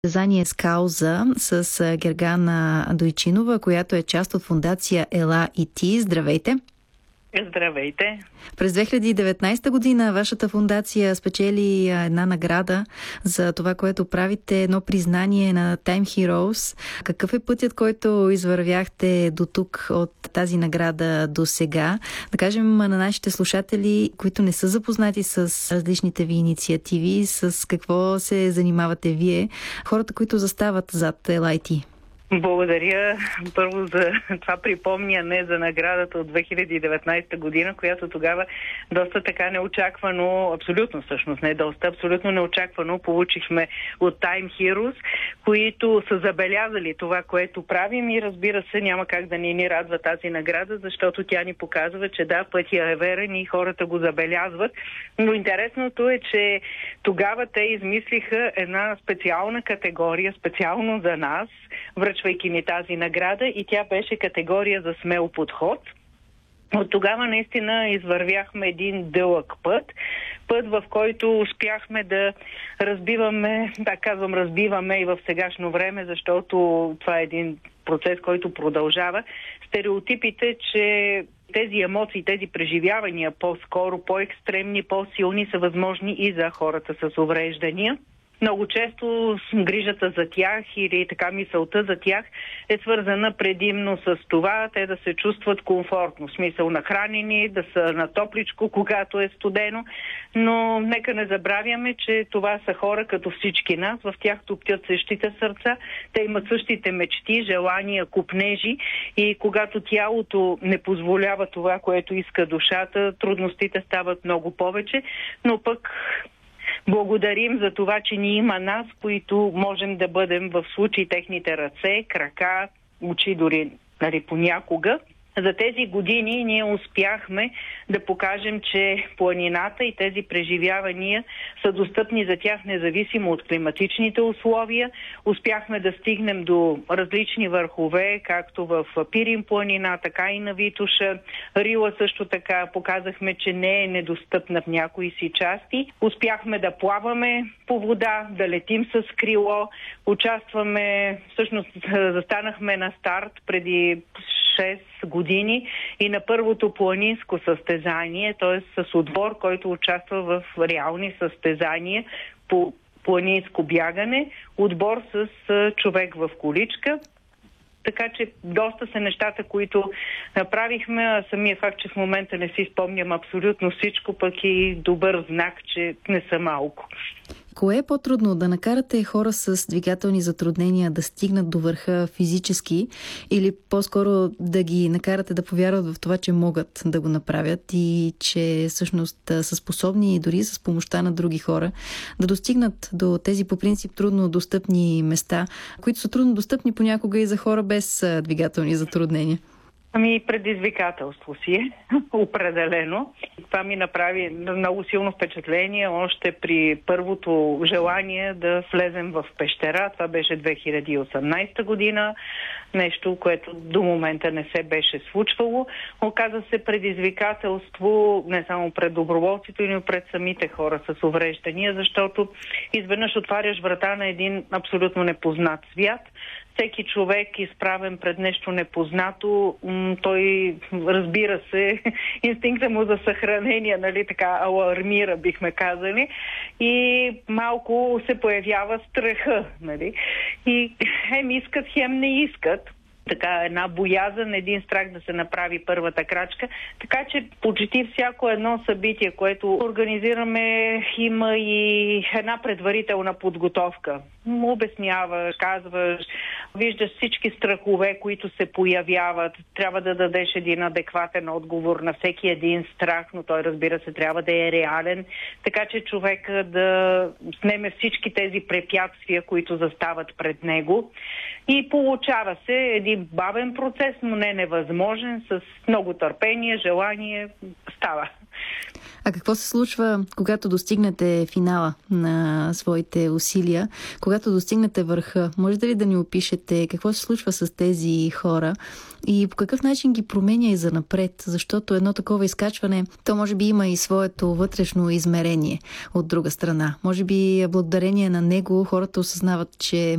Състезание с кауза с Гергана Дойчинова, която е част от фондация Ела и ти. Здравейте! Здравейте! През 2019 година вашата фондация спечели една награда за това, което правите, едно признание на Time Heroes. Какъв е пътят, който извървяхте до тук от тази награда до сега? Да кажем на нашите слушатели, които не са запознати с различните ви инициативи, с какво се занимавате вие, хората, които застават зад LIT. Благодаря първо за това припомняне за наградата от 2019 година, която тогава доста така неочаквано, абсолютно всъщност, не доста, абсолютно неочаквано получихме от Time Heroes, които са забелязали това, което правим и разбира се, няма как да ни радва тази награда, защото тя ни показва, че да, пътя е верен и хората го забелязват. Но интересното е, че тогава те измислиха една специална категория, специално за нас, връчвайки ни тази награда, и тя беше категория за смел подход. От тогава наистина извървяхме един дълъг път, в който успяхме да разбиваме, разбиваме и в сегашно време, защото това е един процес, който продължава, стереотипите, че тези емоции, тези преживявания по-скоро, по-екстремни, по-силни са възможни и за хората с увреждания. Много често грижата за тях или така мисълта за тях е свързана предимно с това те да се чувстват комфортно, в смисъл нахранени, да са на топличко, когато е студено, но нека не забравяме, че това са хора като всички нас, в тях топтят същите сърца, те имат същите мечти, желания, купнежи и когато тялото не позволява това, което иска душата, трудностите стават много повече, но пък благодарим за това, че ни има нас, които можем да бъдем в случай техните ръце, крака, очи дори понякога. За тези години ние успяхме да покажем, че планината и тези преживявания са достъпни за тях независимо от климатичните условия. Успяхме да стигнем до различни върхове, както в Пирин планина, така и на Витоша. Рила също така показахме, че не е недостъпна в някои си части. Успяхме да плаваме по вода, да летим с крило. Участваме, всъщност застанахме на старт преди 6 години и на първото планинско състезание, т.е. с отбор, който участва в реални състезания по планинско бягане, отбор с човек в количка. Така че доста са нещата, които направихме, а самия факт, че в момента не си спомням абсолютно всичко, пък и добър знак, че не са малко. Кое е по-трудно? Да накарате хора с двигателни затруднения да стигнат до върха физически или по-скоро да ги накарате да повярват в това, че могат да го направят и че всъщност са способни дори с помощта на други хора да достигнат до тези по принцип трудно достъпни места, които са трудно достъпни понякога и за хора без двигателни затруднения? Предизвикателство си е, определено. Това ми направи много силно впечатление още при първото желание да влезем в пещера. Това беше 2018 година. Нещо, което до момента не се беше случвало. Оказа се предизвикателство не само пред доброволците, но и пред самите хора с увреждания, защото изведнъж отваряш врата на един абсолютно непознат свят. Всеки човек, изправен пред нещо непознато, той, разбира се, инстинкта му за съхранение, така, алармира, бихме казали, и малко се появява страха, И хем искат, хем не искат. Така една боязън, един страх да се направи първата крачка. Така че почти всяко едно събитие, което организираме, има и една предварителна подготовка. Обясняваш, казваш, виждаш всички страхове, които се появяват. Трябва да дадеш един адекватен отговор на всеки един страх, но той, разбира се, трябва да е реален. Така че човек да снеме всички тези препятствия, които застават пред него. И получава се един бавен процес, но не невъзможен, с много търпение, желание, става. А какво се случва, когато достигнете финала на своите усилия, когато достигнете върха? Можете ли да ни опишете какво се случва с тези хора и по какъв начин ги променя и занапред? Защото едно такова изкачване, то може би има и своето вътрешно измерение от друга страна. Може би благодарение на него хората осъзнават, че